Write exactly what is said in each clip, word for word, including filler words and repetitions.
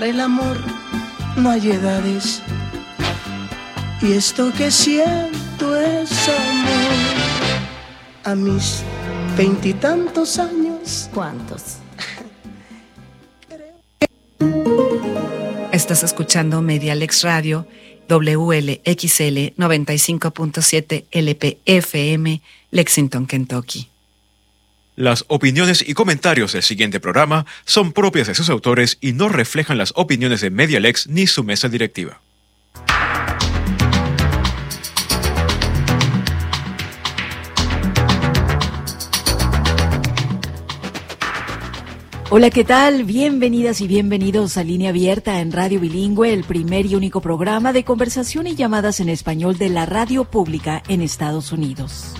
Para el amor no hay edades, y esto que siento es amor. A mis veintitantos años. ¿Cuántos? Estás escuchando Medialex Radio, W L X L noventa y cinco punto siete L P F M, Lexington, Kentucky. Las opiniones y comentarios del siguiente programa son propias de sus autores y no reflejan las opiniones de Medialex ni su mesa directiva. Hola, ¿qué tal? Bienvenidas y bienvenidos a Línea Abierta en Radio Bilingüe, el primer y único programa de conversación y llamadas en español de la radio pública en Estados Unidos.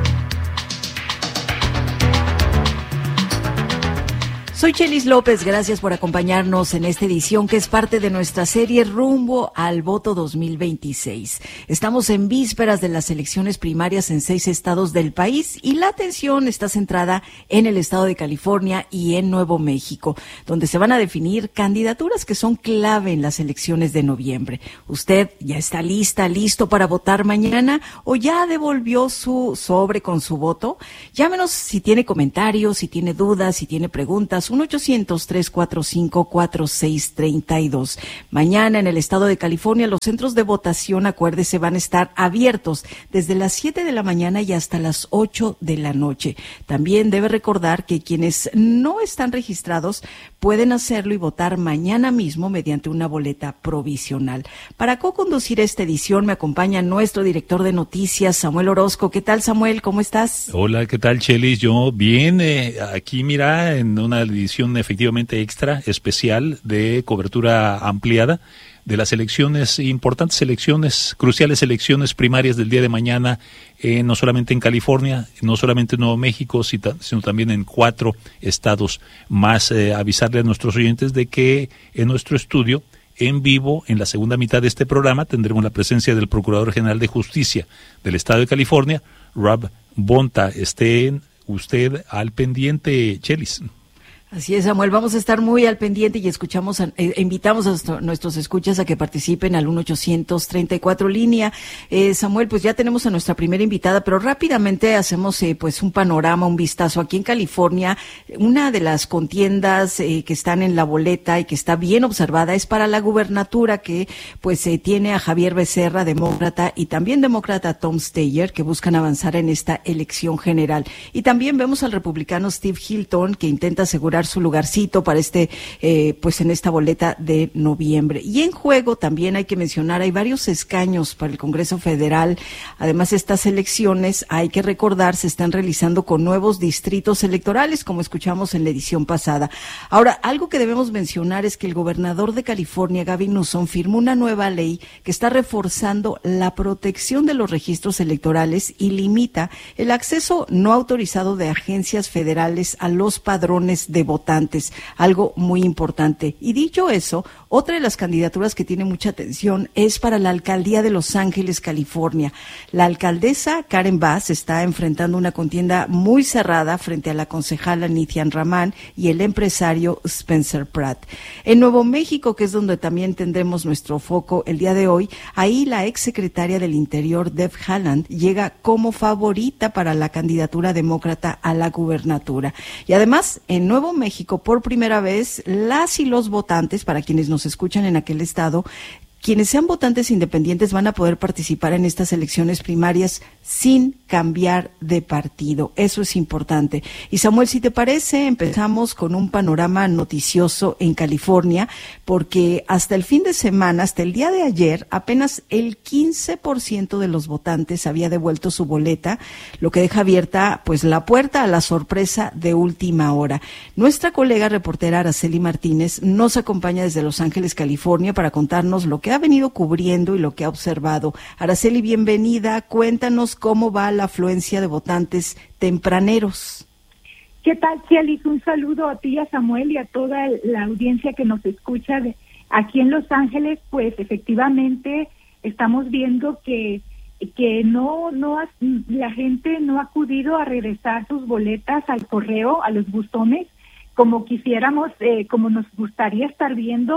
Soy Chelis López, gracias por acompañarnos en esta edición que es parte de nuestra serie Rumbo al Voto dos mil veintiséis. Estamos en vísperas de las elecciones primarias en seis estados del país y la atención está centrada en el estado de California y en Nuevo México, donde se van a definir candidaturas que son clave en las elecciones de noviembre. ¿Usted ya está lista, listo para votar mañana o ya devolvió su sobre con su voto? Llámenos si tiene comentarios, si tiene dudas, si tiene preguntas. uno ochocientos, tres cuatro cinco, cuatro seis tres dos. Mañana en el estado de California los centros de votación, acuérdese, van a estar abiertos desde las siete de la mañana y hasta las ocho de la noche. También debe recordar que quienes no están registrados pueden hacerlo y votar mañana mismo mediante una boleta provisional. Para co-conducir esta edición me acompaña nuestro director de noticias, Samuel Orozco. ¿Qué tal, Samuel? ¿Cómo estás? Hola, ¿qué tal, Chelis? Yo bien, eh, aquí mira, en una edición efectivamente extra, especial, de cobertura ampliada de las elecciones, importantes elecciones, cruciales elecciones primarias del día de mañana, eh, no solamente en California, no solamente en Nuevo México, sino también en cuatro estados más. Eh, avisarle a nuestros oyentes de que en nuestro estudio, en vivo, en la segunda mitad de este programa, tendremos la presencia del Procurador General de Justicia del estado de California, Rob Bonta. Esté usted al pendiente, Chelis. Así es, Samuel, vamos a estar muy al pendiente y escuchamos, a, eh, invitamos a nuestro, nuestros escuchas a que participen al uno ochocientos treinta y cuatro línea. Eh, Samuel, pues ya tenemos a nuestra primera invitada, pero rápidamente hacemos eh, pues un panorama, un vistazo. Aquí en California, una de las contiendas eh, que están en la boleta y que está bien observada es para la gubernatura, que pues eh, tiene a Javier Becerra, demócrata, y también demócrata Tom Steyer, que buscan avanzar en esta elección general. Y también vemos al republicano Steve Hilton, que intenta asegurar su lugarcito para este, eh, pues en esta boleta de noviembre. Y en juego también hay que mencionar, hay varios escaños para el Congreso Federal. Además, estas elecciones, hay que recordar, se están realizando con nuevos distritos electorales, como escuchamos en la edición pasada. Ahora, algo que debemos mencionar es que el gobernador de California, Gavin Newsom, firmó una nueva ley que está reforzando la protección de los registros electorales y limita el acceso no autorizado de agencias federales a los padrones de votantes, algo muy importante. Y dicho eso, otra de las candidaturas que tiene mucha atención es para la alcaldía de Los Ángeles, California. La alcaldesa Karen Bass está enfrentando una contienda muy cerrada frente a la concejala Nithian Rahman y el empresario Spencer Pratt. En Nuevo México, que es donde también tendremos nuestro foco el día de hoy, ahí la exsecretaria del Interior, Deb Haaland, llega como favorita para la candidatura demócrata a la gubernatura. Y además, en Nuevo México, por primera vez, las y los votantes, para quienes nos escuchan en aquel estado, quienes sean votantes independientes van a poder participar en estas elecciones primarias sin cambiar de partido. Eso es importante. Y Samuel, si te parece, empezamos con un panorama noticioso en California, porque hasta el fin de semana, hasta el día de ayer, apenas el quince por ciento de los votantes había devuelto su boleta, lo que deja abierta pues la puerta a la sorpresa de última hora. Nuestra colega reportera Araceli Martínez nos acompaña desde Los Ángeles, California, para contarnos lo que ha venido cubriendo y lo que ha observado. Araceli, bienvenida. Cuéntanos cómo va la afluencia de votantes tempraneros. ¿Qué tal, Chelis? Un saludo a ti, a Samuel y a toda la audiencia que nos escucha de aquí en Los Ángeles. Pues efectivamente estamos viendo que que no no ha, la gente no ha acudido a regresar sus boletas al correo, a los buzones, como quisiéramos, eh, como nos gustaría estar viendo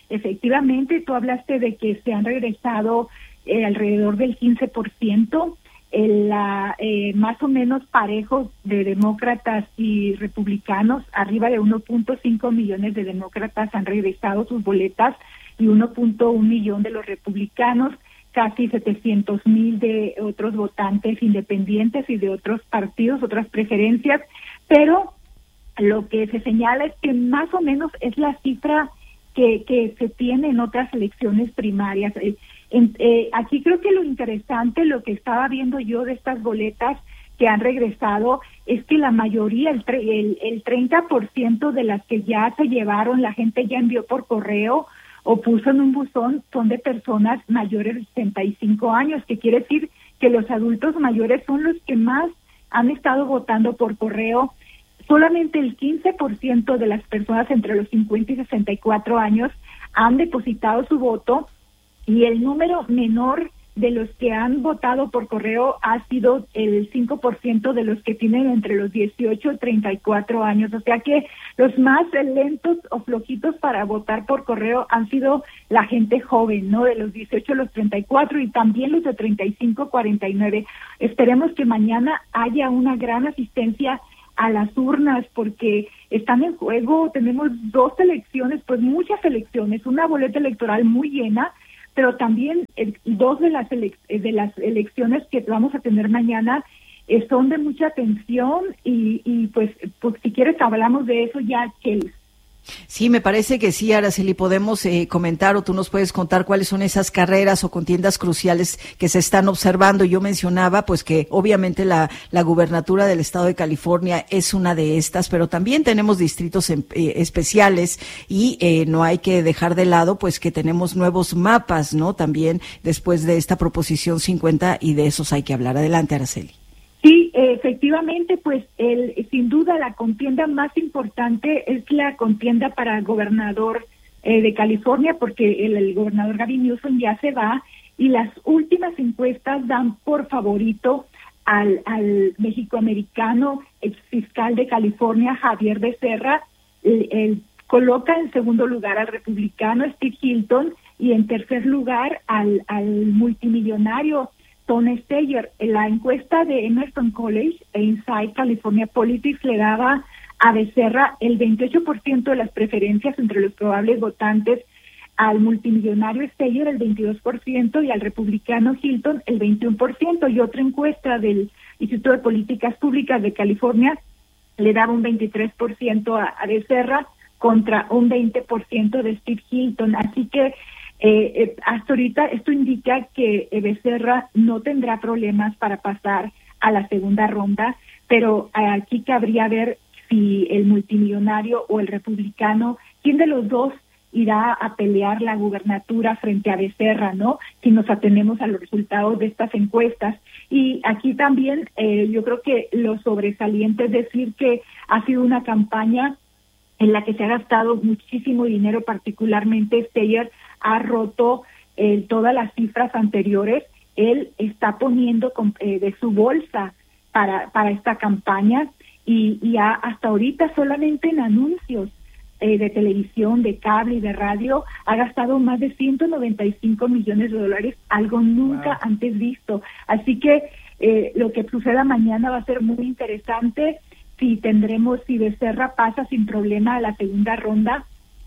efectivamente, tú hablaste de que se han regresado eh, alrededor del quince por ciento, el, la, eh, más o menos parejos de demócratas y republicanos, arriba de uno punto cinco millones de demócratas han regresado sus boletas y uno punto uno millón de los republicanos, casi setecientos mil de otros votantes independientes y de otros partidos, otras preferencias, pero lo que se señala es que más o menos es la cifra que, que se tiene en otras elecciones primarias. Eh, en, eh, aquí creo que lo interesante, lo que estaba viendo yo de estas boletas que han regresado, es que la mayoría, el, el, el treinta por ciento de las que ya se llevaron, la gente ya envió por correo o puso en un buzón, son de personas mayores de sesenta y cinco años, que quiere decir que los adultos mayores son los que más han estado votando por correo. Solamente el quince por ciento de las personas entre los cincuenta y sesenta y cuatro años han depositado su voto, y el número menor de los que han votado por correo ha sido el cinco por ciento de los que tienen entre los dieciocho y treinta y cuatro años. O sea que los más lentos o flojitos para votar por correo han sido la gente joven, ¿no? De los dieciocho a los treinta y cuatro, y también los de treinta y cinco a cuarenta y nueve. Esperemos que mañana haya una gran asistencia a las urnas, porque están en juego, tenemos dos elecciones, pues muchas elecciones, una boleta electoral muy llena, pero también eh, dos de las elec- de las elecciones que vamos a tener mañana eh, son de mucha tensión, y, y pues, pues si quieres hablamos de eso ya, Kelly. Sí, me parece que sí, Araceli, podemos eh, comentar, o tú nos puedes contar cuáles son esas carreras o contiendas cruciales que se están observando. Yo mencionaba pues que obviamente la, la gubernatura del estado de California es una de estas, pero también tenemos distritos en, eh, especiales, y eh, no hay que dejar de lado pues que tenemos nuevos mapas, ¿no? También después de esta proposición cincuenta, y de esos hay que hablar. Adelante, Araceli. Sí, efectivamente, pues el, sin duda la contienda más importante es la contienda para gobernador eh, de California, porque el, el gobernador Gavin Newsom ya se va, y las últimas encuestas dan por favorito al, al mexicoamericano ex fiscal de California, Javier Becerra. El, el, coloca en segundo lugar al republicano Steve Hilton, y en tercer lugar al, al multimillonario Tony Steyer. La encuesta de Emerson College e Inside California Politics le daba a Becerra el veintiocho por ciento de las preferencias entre los probables votantes, al multimillonario Steyer el veintidós por ciento y al republicano Hilton el veintiuno por ciento. Y otra encuesta del Instituto de Políticas Públicas de California le daba un veintitrés por ciento a, a Becerra contra un veinte por ciento de Steve Hilton. Así que Eh, eh, hasta ahorita esto indica que eh, Becerra no tendrá problemas para pasar a la segunda ronda, pero eh, aquí cabría ver si el multimillonario o el republicano, quién de los dos irá a pelear la gubernatura frente a Becerra, ¿no? Si nos atenemos a los resultados de estas encuestas. Y aquí también eh, yo creo que lo sobresaliente es decir que ha sido una campaña en la que se ha gastado muchísimo dinero, particularmente Steyer ha roto eh, todas las cifras anteriores. Él está poniendo con, eh, de su bolsa para para esta campaña, y, y ha, hasta ahorita solamente en anuncios eh, de televisión, de cable y de radio ha gastado más de ciento noventa y cinco millones de dólares, algo nunca wow. antes visto. Así que eh, lo que suceda mañana va a ser muy interesante. Si tendremos, si Becerra pasa sin problema a la segunda ronda,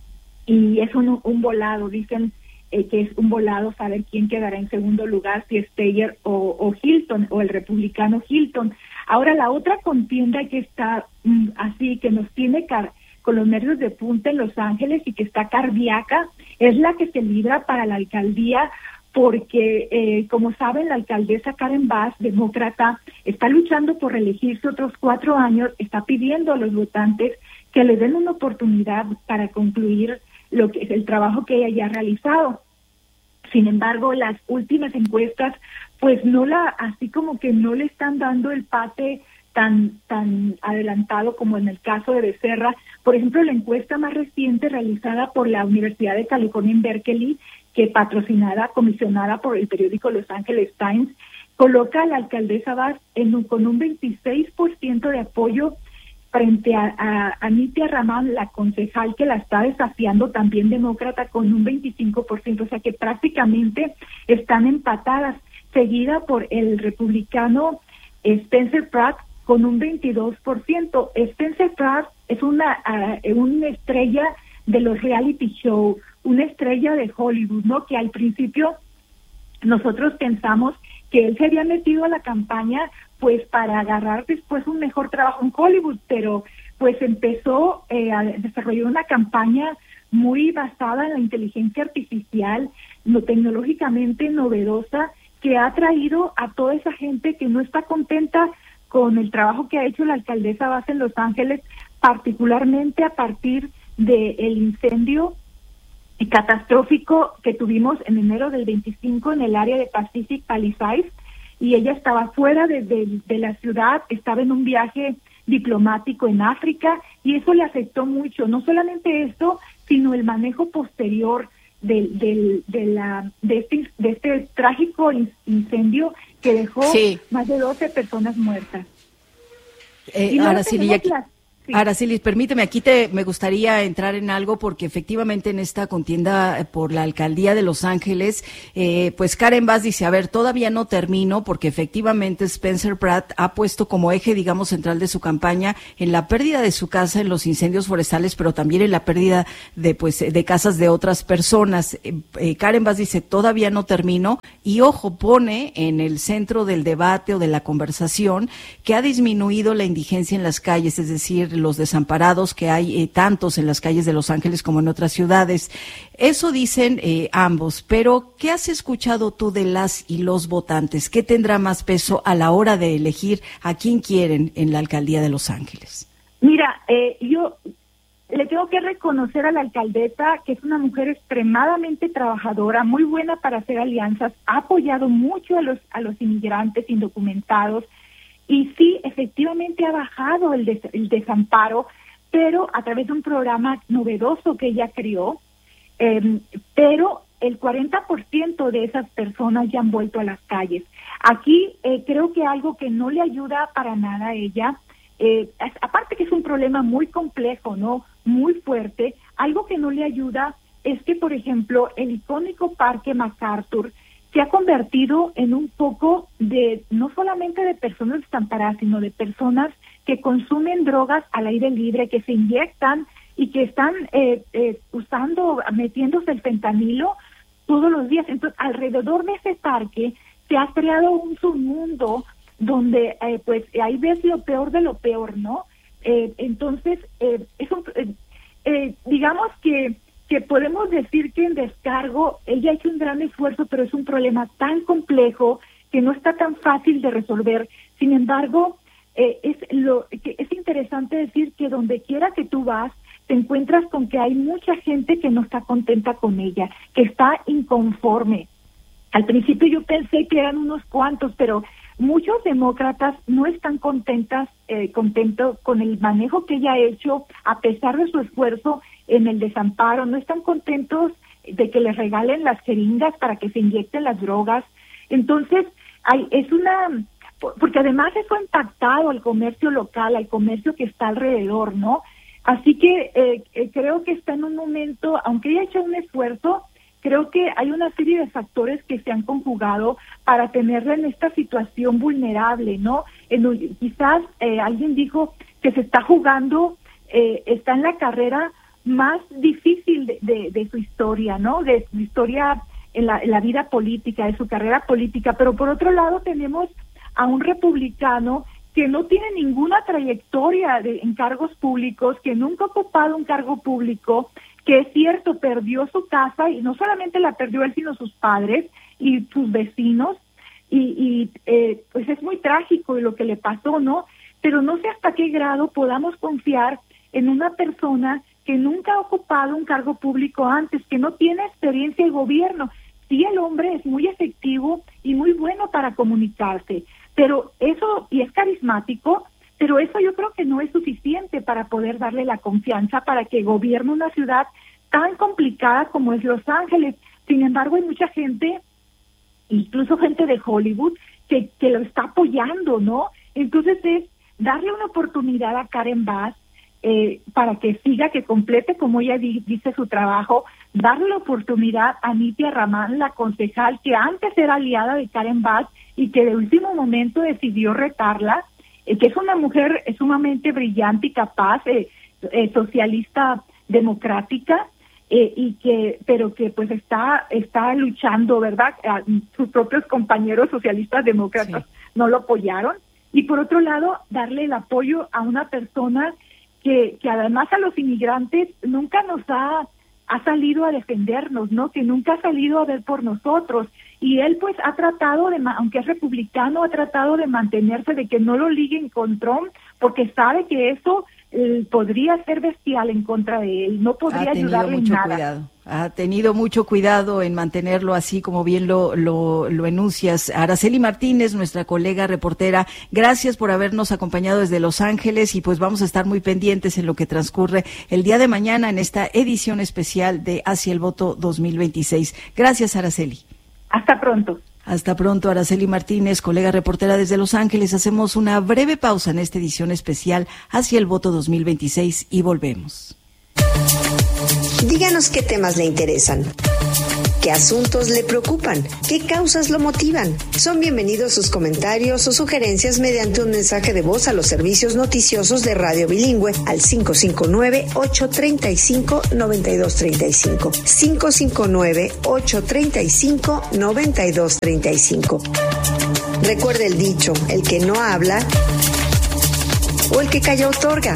y es un, un volado, dicen eh, que es un volado saber quién quedará en segundo lugar, si Steyer o, o Hilton, o el republicano Hilton. Ahora, la otra contienda que está mm, así, que nos tiene car con los nervios de punta en Los Ángeles y que está cardíaca, es la que se libra para la alcaldía, porque, eh, como saben, la alcaldesa Karen Bass, demócrata, está luchando por reelegirse otros cuatro años, está pidiendo a los votantes que le den una oportunidad para concluir lo que es el trabajo que ella ya ha realizado. Sin embargo, las últimas encuestas, pues no la, así como que no le están dando el pase tan tan adelantado como en el caso de Becerra. Por ejemplo, la encuesta más reciente realizada por la Universidad de California en Berkeley, que patrocinada, comisionada por el periódico Los Angeles Times, coloca a la alcaldesa Bass en un, con un veintiséis por ciento de apoyo frente a, a Anitya Raman, la concejal que la está desafiando, también demócrata, con un veinticinco por ciento, o sea que prácticamente están empatadas, seguida por el republicano Spencer Pratt con un veintidós por ciento. Spencer Pratt es una, uh, una estrella de los reality show, una estrella de Hollywood, ¿no? Que al principio nosotros pensamos que él se había metido a la campaña pues para agarrar después un mejor trabajo en Hollywood, pero pues empezó eh, a desarrollar una campaña muy basada en la inteligencia artificial, no, tecnológicamente novedosa, que ha traído a toda esa gente que no está contenta con el trabajo que ha hecho la alcaldesa Base en Los Ángeles, particularmente a partir del incendio catastrófico que tuvimos en enero del veinticinco en el área de Pacific Palisades, y ella estaba fuera de, de, de la ciudad, estaba en un viaje diplomático en África, y eso le afectó mucho, no solamente esto, sino el manejo posterior del, del, de, la, de, este, de este trágico incendio que dejó sí. más de doce personas muertas. Eh, Araceli, aquí... Sí. Araceli, permíteme, aquí te me gustaría entrar en algo porque efectivamente en esta contienda por la alcaldía de Los Ángeles, eh, pues Karen Bass dice, a ver, todavía no termino porque efectivamente Spencer Pratt ha puesto como eje, digamos, central de su campaña en la pérdida de su casa en los incendios forestales, pero también en la pérdida de, pues, de casas de otras personas. Eh, eh, Karen Bass dice, todavía no termino, y ojo, pone en el centro del debate o de la conversación que ha disminuido la indigencia en las calles, es decir, los desamparados que hay eh, tantos en las calles de Los Ángeles como en otras ciudades. Eso dicen eh, ambos, pero ¿qué has escuchado tú de las y los votantes? ¿Qué tendrá más peso a la hora de elegir a quién quieren en la alcaldía de Los Ángeles? Mira, eh, yo le tengo que reconocer a la alcaldesa que es una mujer extremadamente trabajadora, muy buena para hacer alianzas, ha apoyado mucho a los, a los inmigrantes indocumentados. Y sí, efectivamente ha bajado el, des, el desamparo, pero a través de un programa novedoso que ella creó, eh, pero el cuarenta por ciento de esas personas ya han vuelto a las calles. Aquí eh, creo que algo que no le ayuda para nada a ella, eh, aparte que es un problema muy complejo, ¿no? Muy fuerte, algo que no le ayuda es que, por ejemplo, el icónico Parque MacArthur se ha convertido en un foco de no solamente de personas desamparadas, sino de personas que consumen drogas al aire libre, que se inyectan y que están eh, eh, usando, metiéndose el fentanilo todos los días. Entonces, alrededor de ese parque se ha creado un submundo donde eh, pues ahí ves lo peor de lo peor, ¿no? Eh, entonces, eh, es un, eh, eh, digamos que que podemos decir que en descargo ella ha hecho un gran esfuerzo, pero es un problema tan complejo que no está tan fácil de resolver. Sin embargo, eh, es lo que es interesante decir que donde quiera que tú vas, te encuentras con que hay mucha gente que no está contenta con ella, que está inconforme. Al principio yo pensé que eran unos cuantos, pero muchos demócratas no están contentas, eh, contentos con el manejo que ella ha hecho, a pesar de su esfuerzo en el desamparo, no están contentos de que les regalen las jeringas para que se inyecten las drogas. Entonces, hay, es una, porque además eso ha impactado al comercio local, al comercio que está alrededor, ¿no? Así que eh, eh, creo que está en un momento, aunque ella ha hecho un esfuerzo, creo que hay una serie de factores que se han conjugado para tenerla en esta situación vulnerable, ¿no? En, quizás eh, alguien dijo que se está jugando, eh, está en la carrera más difícil de, de, de su historia, ¿no? De su historia en la, en la vida política, de su carrera política. Pero por otro lado tenemos a un republicano que no tiene ninguna trayectoria de, en cargos públicos, que nunca ha ocupado un cargo público, que es cierto, perdió su casa, y no solamente la perdió él, sino sus padres y sus vecinos, y, y eh, pues es muy trágico lo que le pasó, ¿no? Pero no sé hasta qué grado podamos confiar en una persona que nunca ha ocupado un cargo público antes, que no tiene experiencia de gobierno. Sí, el hombre es muy efectivo y muy bueno para comunicarse, pero eso, y es carismático, pero eso yo creo que no es suficiente para poder darle la confianza para que gobierne una ciudad tan complicada como es Los Ángeles. Sin embargo, hay mucha gente, incluso gente de Hollywood, que, que lo está apoyando, ¿no? Entonces es darle una oportunidad a Karen Bass eh, para que siga, que complete, como ella di- dice, su trabajo, darle la oportunidad a Nitia Ramán, la concejal que antes era aliada de Karen Bass y que de último momento decidió retarla, eh, que es una mujer sumamente brillante y capaz, eh, eh, socialista democrática, eh, y que, pero que pues está, está luchando, ¿verdad? A, sus propios compañeros socialistas demócratas sí. no lo apoyaron. Y por otro lado, darle el apoyo a una persona que, que además a los inmigrantes nunca nos ha, ha salido a defendernos, ¿no? Que nunca ha salido a ver por nosotros. Y él pues ha tratado de, aunque es republicano, ha tratado de mantenerse, de que no lo liguen con Trump, porque sabe que eso eh, podría ser bestial en contra de él, no podría ayudarle en nada. Cuidado. Ha tenido mucho cuidado en mantenerlo así, como bien lo, lo, lo enuncias. Araceli Martínez, nuestra colega reportera, gracias por habernos acompañado desde Los Ángeles y pues vamos a estar muy pendientes en lo que transcurre el día de mañana en esta edición especial de Hacia el Voto dos mil veintiséis. Gracias, Araceli. Hasta pronto. Hasta pronto, Araceli Martínez, colega reportera desde Los Ángeles. Hacemos una breve pausa en esta edición especial Hacia el Voto dos mil veintiséis y volvemos. Díganos qué temas le interesan, qué asuntos le preocupan, qué causas lo motivan. Son bienvenidos sus comentarios o sugerencias mediante un mensaje de voz a los servicios noticiosos de Radio Bilingüe al cinco cinco nueve, ocho tres cinco, nueve dos tres cinco. cinco cinco nueve, ocho tres cinco, nueve dos tres cinco. Recuerde el dicho, el que no habla o el que calla otorga.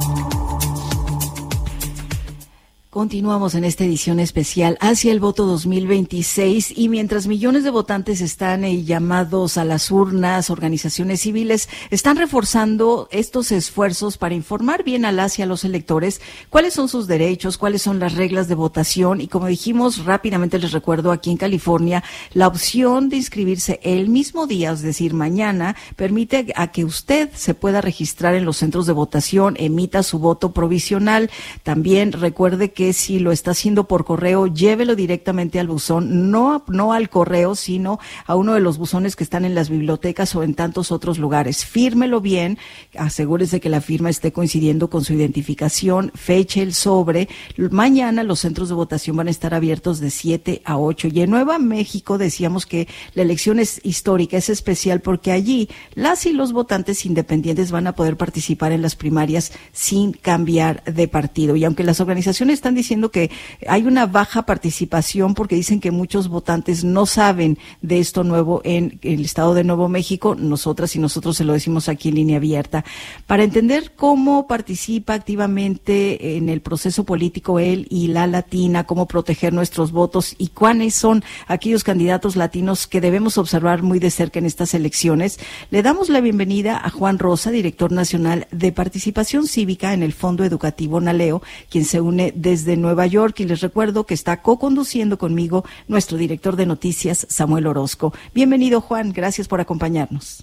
Continuamos en esta edición especial Hacia el Voto dos mil veintiséis y mientras millones de votantes están eh, llamados a las urnas, organizaciones civiles están reforzando estos esfuerzos para informar bien a las y a los electores cuáles son sus derechos, cuáles son las reglas de votación y como dijimos rápidamente les recuerdo aquí en California la opción de inscribirse el mismo día, es decir mañana, permite a que usted se pueda registrar en los centros de votación, emita su voto provisional. También recuerde que que si lo está haciendo por correo, llévelo directamente al buzón, no, no al correo, sino a uno de los buzones que están en las bibliotecas o en tantos otros lugares. Fírmelo bien, asegúrese que la firma esté coincidiendo con su identificación, feche el sobre. Mañana los centros de votación van a estar abiertos de siete a ocho. Y en Nueva México decíamos que la elección es histórica, es especial porque allí las y los votantes independientes van a poder participar en las primarias sin cambiar de partido. Y aunque las organizaciones están diciendo que hay una baja participación porque dicen que muchos votantes no saben de esto nuevo en el estado de Nuevo México, nosotras y nosotros se lo decimos aquí en Línea Abierta. Para entender cómo participa activamente en el proceso político él y la latina, cómo proteger nuestros votos y cuáles son aquellos candidatos latinos que debemos observar muy de cerca en estas elecciones, le damos la bienvenida a Juan Rosa, director nacional de participación cívica en el Fondo Educativo Naleo, quien se une desde desde Nueva York y les recuerdo que está co-conduciendo conmigo nuestro director de noticias, Samuel Orozco. Bienvenido, Juan, gracias por acompañarnos.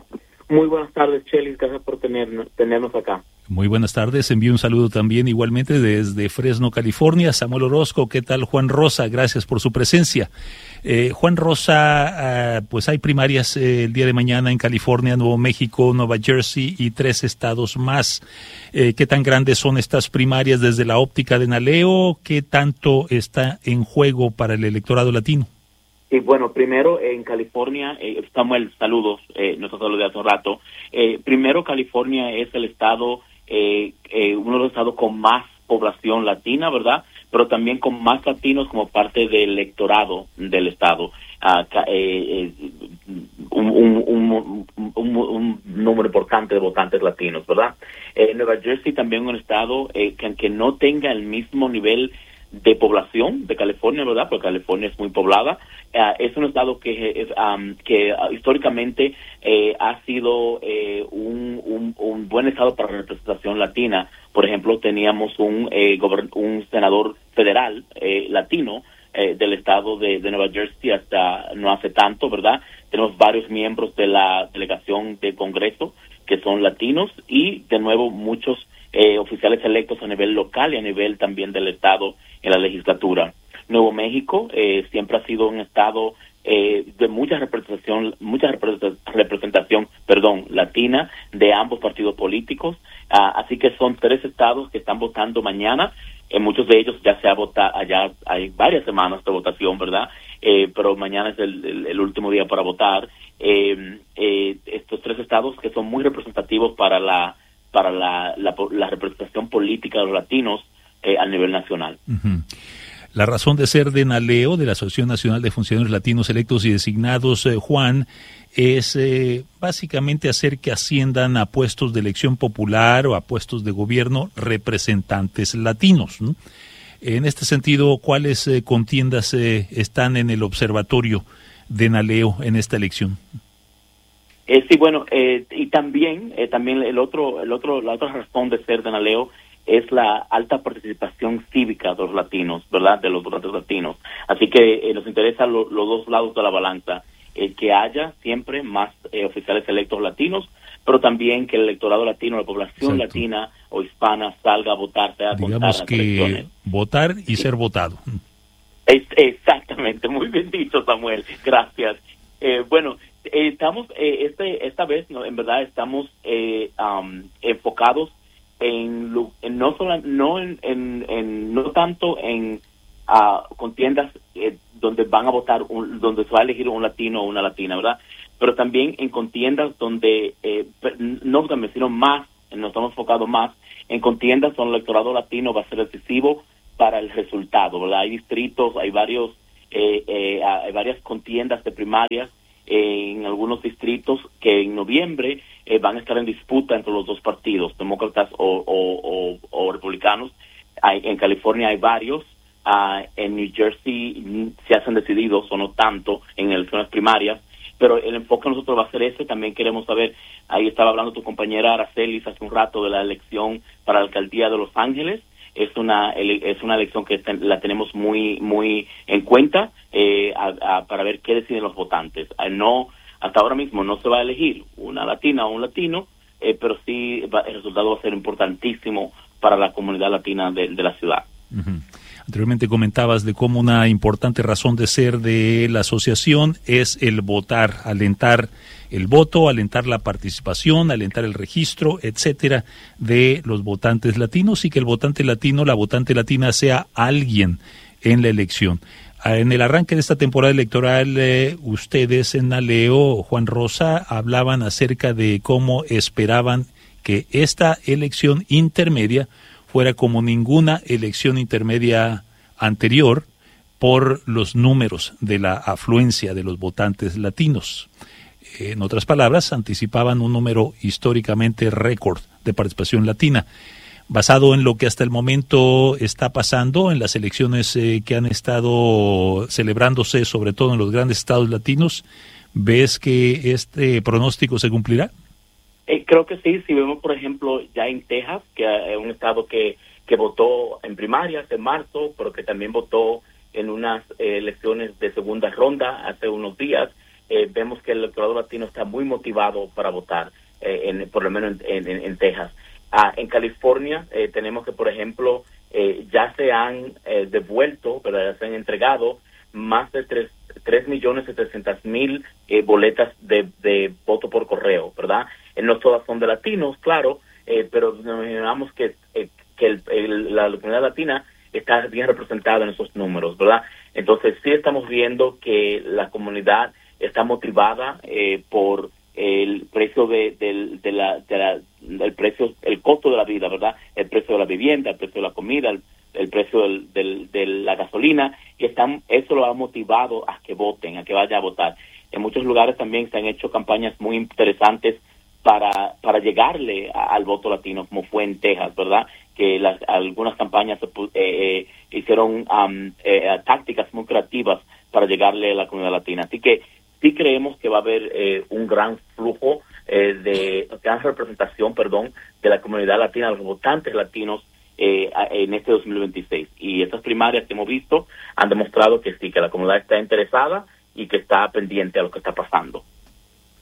Muy buenas tardes, Chelis, gracias por tener, tenernos acá. Muy buenas tardes, envío un saludo también igualmente desde Fresno, California. Samuel Orozco, ¿qué tal? Juan Rosa, gracias por su presencia. Eh, Juan Rosa, uh, pues hay primarias eh, el día de mañana en California, Nuevo México, Nueva Jersey y tres estados más. Eh, ¿Qué tan grandes son estas primarias desde la óptica de Naleo? ¿Qué tanto está en juego para el electorado latino? Y bueno, primero en California, eh, Samuel, saludos, eh, nosotros saludos de hace un rato. Eh, primero, California es el estado, eh, eh, uno de los estados con más población latina, ¿verdad? Pero también con más latinos como parte del electorado del estado. Uh, eh, eh, un, un, un, un, un número importante de votantes latinos, ¿verdad? Eh, Nueva Jersey también un estado eh, que, que no tenga el mismo nivel de población de California, ¿verdad? Porque California es muy poblada. Uh, es un estado que es, um, que uh, históricamente eh, ha sido eh, un, un, un buen estado para la representación latina. Por ejemplo, teníamos un eh, gobern- un senador federal eh, latino eh, del estado de, de Nueva Jersey hasta no hace tanto, ¿verdad? Tenemos varios miembros de la delegación de Congreso que son latinos y, de nuevo, muchos eh, oficiales electos a nivel local y a nivel también del estado en la legislatura. Nuevo México eh, siempre ha sido un estado eh, de mucha representación, mucha representación perdón, latina de ambos partidos políticos. Uh, así que son tres estados que están votando mañana. En muchos de ellos ya se ha votado, ya hay varias semanas de votación, ¿verdad? Eh, pero mañana es el, el, el último día para votar. Eh, eh, estos tres estados que son muy representativos para la para la, la, la representación política de los latinos eh, a nivel nacional. Uh-huh. La razón de ser de NALEO, de la Asociación Nacional de Funcionarios Latinos Electos y Designados, eh, Juan, es eh, básicamente hacer que asciendan a puestos de elección popular o a puestos de gobierno representantes latinos, ¿no? En este sentido, ¿cuáles eh, contiendas eh, están en el observatorio de NALEO en esta elección? Eh, sí, bueno, eh, y también, eh, también el otro, el otro, la otra razón de ser de NALEO es la alta participación cívica de los latinos, ¿verdad? De los votantes latinos. Así que eh, nos interesa lo, los dos lados de la balanza, eh, que haya siempre más eh, oficiales electos latinos, pero también que el electorado latino, la población Exacto. latina o hispana salga a votar, sea a Digamos contar que las elecciones. Votar y Sí. ser votado. Es, exactamente, muy bien dicho, Samuel, gracias. Eh, bueno, eh, estamos, eh, este esta vez, no, en verdad, estamos eh, um, enfocados en, en no solo no en, en, en no tanto en uh, contiendas eh, donde van a votar un, donde se va a elegir un latino o una latina, ¿verdad? Pero también en contiendas donde eh, no también sino más nos estamos enfocados más en contiendas donde el electorado latino va a ser decisivo para el resultado, ¿verdad? Hay distritos, hay varios eh, eh, hay varias contiendas de primarias eh, en algunos distritos que en noviembre eh, van a estar en disputa entre los dos partidos, demócratas o, o, o, o republicanos. Hay, en California hay varios, uh, en New Jersey se hacen decididos o no tanto en elecciones primarias, pero el enfoque de nosotros va a ser ese. También queremos saber, ahí estaba hablando tu compañera Aracelis hace un rato de la elección para la alcaldía de Los Ángeles. Es una es una elección que ten, la tenemos muy muy en cuenta eh, a, a, para ver qué deciden los votantes. Eh, no hasta ahora mismo no se va a elegir una latina o un latino, eh, pero sí va, el resultado va a ser importantísimo para la comunidad latina de, de la ciudad. Uh-huh. Anteriormente comentabas de cómo una importante razón de ser de la asociación es el votar, alentar el voto, alentar la participación, alentar el registro, etcétera, de los votantes latinos, y que el votante latino, la votante latina sea alguien en la elección. En el arranque de esta temporada electoral, eh, ustedes en NALEO, Juan Rosa, hablaban acerca de cómo esperaban que esta elección intermedia fuera como ninguna elección intermedia anterior por los números de la afluencia de los votantes latinos. En otras palabras, anticipaban un número históricamente récord de participación latina. Basado en lo que hasta el momento está pasando en las elecciones eh, que han estado celebrándose, sobre todo en los grandes estados latinos, ¿ves que este pronóstico se cumplirá? Eh, creo que sí. Si vemos, por ejemplo, ya en Texas, que es un estado que, que votó en primarias en marzo, pero que también votó en unas eh, elecciones de segunda ronda hace unos días, eh, vemos que el electorado latino está muy motivado para votar, eh, en, por lo menos en, en, en Texas. Ah, en California eh, tenemos que, por ejemplo, eh, ya se han eh, devuelto, ¿verdad? Ya se han entregado más de tres millones setecientos mil eh, boletas de, de voto por correo, ¿verdad? Eh, no todas son de latinos, claro, eh, pero nos imaginamos que, eh, que el, el, la comunidad latina está bien representada en esos números, ¿verdad? Entonces sí estamos viendo que la comunidad está motivada eh, por el precio de, de, de, la, de la el precio el costo de la vida, ¿verdad? El precio de la vivienda, el precio de la comida, el, el precio del, del, de la gasolina, y están, eso lo ha motivado a que voten, a que vayan a votar. En muchos lugares también se han hecho campañas muy interesantes para para llegarle a, al voto latino, como fue en Texas, ¿verdad? Que las, algunas campañas eh, eh, hicieron um, eh, tácticas muy creativas para llegarle a la comunidad latina. Así que sí creemos que va a haber eh, un gran flujo eh, de gran representación, perdón, de la comunidad latina, de los votantes latinos eh, en este dos mil veintiséis. Y estas primarias que hemos visto han demostrado que sí, que la comunidad está interesada y que está pendiente a lo que está pasando.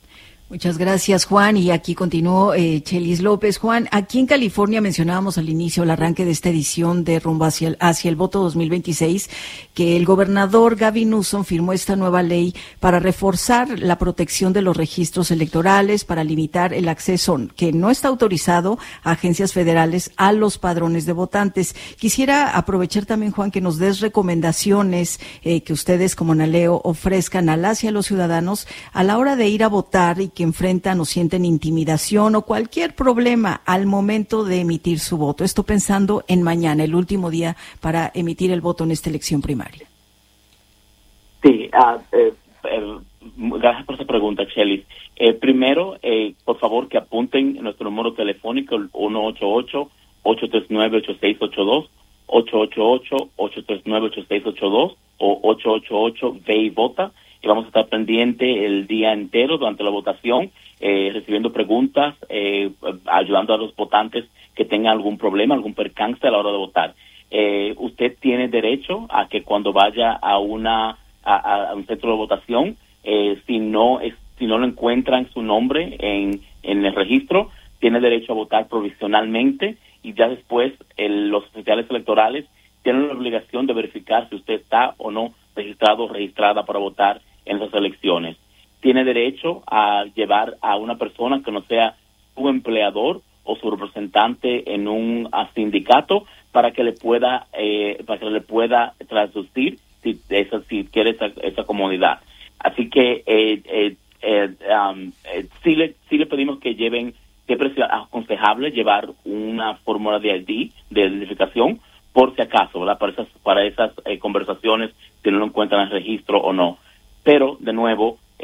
Muchas gracias, Juan. Y aquí continuó eh, Chelis López. Juan, aquí en California mencionábamos al inicio el arranque de esta edición de Rumbo hacia el, hacia el Voto dos mil veintiséis, que el gobernador Gavin Newsom firmó esta nueva ley para reforzar la protección de los registros electorales, para limitar el acceso que no está autorizado a agencias federales a los padrones de votantes. Quisiera aprovechar también, Juan, que nos des recomendaciones eh, que ustedes como NALEO ofrezcan a las y a los ciudadanos a la hora de ir a votar y que enfrentan o sienten intimidación o cualquier problema al momento de emitir su voto. Esto pensando en mañana, el último día para emitir el voto en esta elección primaria. Sí, uh, eh, eh, gracias por esa pregunta, Chelis. Eh, primero, eh, por favor, que apunten nuestro número telefónico, el uno ocho ocho, ocho tres nueve, ocho seis ocho dos, ocho ocho ocho, ocho tres nueve, ocho seis ocho dos o ocho ocho ocho, ve y vota. Y vamos a estar pendiente el día entero durante la votación, eh, recibiendo preguntas, eh, ayudando a los votantes que tengan algún problema, algún percance a la hora de votar. Eh, usted tiene derecho a que cuando vaya a una a, a un centro de votación, eh, si no es, si no lo encuentran su nombre en, en el registro, tiene derecho a votar provisionalmente, y ya después el, los oficiales electorales tienen la obligación de verificar si usted está o no registrado o registrada para votar en esas elecciones. Tiene derecho a llevar a una persona que no sea su empleador o su representante en un sindicato para que le pueda eh, para que le pueda traducir si esa si quiere esa, esa comodidad. Así que eh, eh, eh, um, eh, sí le sí le pedimos que lleven, siempre es aconsejable llevar una fórmula de I D, de identificación, por si acaso, ¿verdad? Para esas para esas eh, conversaciones, si no lo encuentran en el registro o no. Pero, de nuevo,